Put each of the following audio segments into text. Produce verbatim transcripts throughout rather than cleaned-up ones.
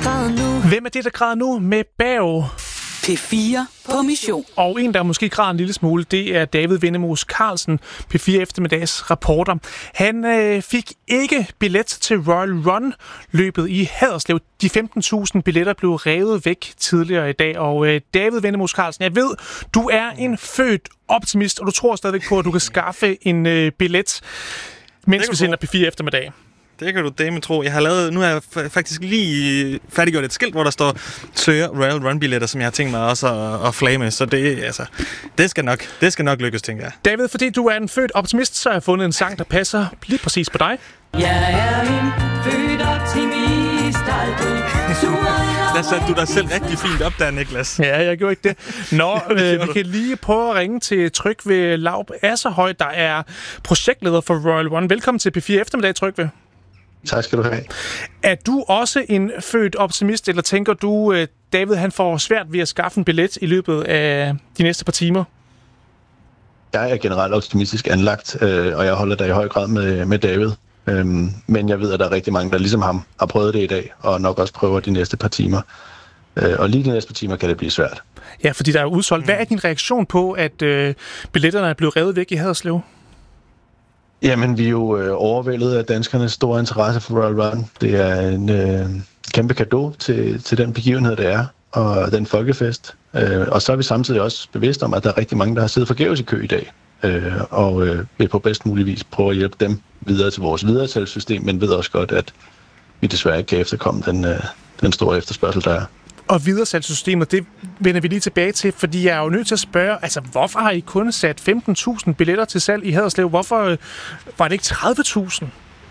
græder nu. Hvem er det, der græder nu med Bav? P fire på mission. Og en, der måske græder en lille smule, det er David Vindemos Carlsen, P fire eftermiddags reporter. Han øh, fik ikke billet til Royal Run-løbet i Haderslev. De femten tusind billetter blev revet væk tidligere i dag. Og øh, David Vindemos Carlsen, jeg ved, du er en født optimist, og du tror stadigvæk på, at du kan skaffe en øh, billet, mens vi sender P fire eftermiddag. Det kan du dame tro. Jeg har lavet, nu har jeg faktisk lige færdiggjort et skilt, hvor der står søger Royal Run-billetter, som jeg har tænkt mig også at, at flage med. Så det, altså, det, skal nok, det skal nok lykkes, tænker jeg. David, fordi du er en født optimist, så har jeg fundet en sang, der passer lige præcis på dig. Jeg er en født optimist, aldrig sur. Der satte du dig selv rigtig fint op der, Niklas. Ja, jeg gjorde ikke det. Nå, øh, vi kan lige prøve at ringe til Trygve Laub Asserhøj, der er projektleder for Royal Run. Velkommen til P fire eftermiddag, Trygve. Tak skal du have. Er du også en født optimist, eller tænker du, David, han får svært ved at skaffe en billet i løbet af de næste par timer? Jeg er generelt optimistisk anlagt, øh, og jeg holder da i høj grad med, med David. Øhm, men jeg ved, at der er rigtig mange, der ligesom ham har prøvet det i dag, og nok også prøver de næste par timer. Øh, og lige de næste par timer kan det blive svært. Ja, fordi der er udsolgt. Hvad er din reaktion på, at øh, billetterne er blevet revet væk i Haderslev? Jamen, vi er jo øh, overvældet af danskernes store interesse for Royal Run. Det er en øh, kæmpe cadeau til, til den begivenhed, det er, og den folkefest. Øh, og så er vi samtidig også bevidste om, at der er rigtig mange, der har siddet forgæves i kø i dag, øh, og øh, vil på bedst mulig vis prøve at hjælpe dem videre til vores videresalgssystem, men ved også godt, at vi desværre ikke kan efterkomme den, øh, den store efterspørgsel, der er. Og videresalgssystemet, det vender vi lige tilbage til, fordi jeg er jo nødt til at spørge, altså hvorfor har I kun sat femten tusind billetter til salg i Haderslev? Hvorfor øh, var det ikke tredive tusind?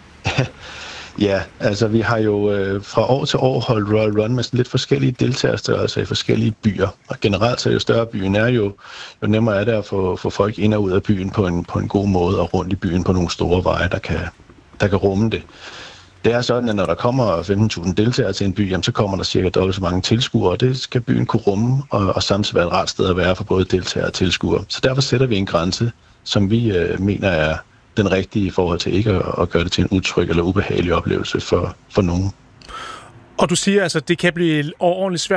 Ja, altså vi har jo øh, fra år til år holdt Royal Run med sådan lidt forskellige deltagerstørrelser i forskellige byer. Og generelt så jo større byen er, jo, jo nemmere er det at få, få folk ind og ud af byen på en, på en god måde og rundt i byen på nogle store veje, der kan, der kan rumme det. Det er sådan, at når der kommer femten tusind deltagere til en by, jamen, så kommer der cirka dobbelt så mange tilskuere, og det skal byen kunne rumme, og, og samtidig være et rart sted at være for både deltagere og tilskuere. Så derfor sætter vi en grænse, som vi øh, mener er den rigtige i forhold til ikke at, at gøre det til en utryg eller ubehagelig oplevelse for, for nogen. Og du siger altså, at det kan blive ordentligt svært